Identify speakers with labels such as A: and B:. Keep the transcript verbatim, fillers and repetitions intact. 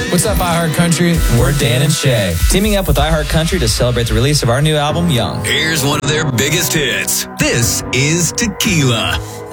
A: What's up, iHeart Country? We're Dan and Shay, teaming up with iHeart Country to celebrate the release of our new album, Young.
B: Here's one of their biggest hits. This is Tequila.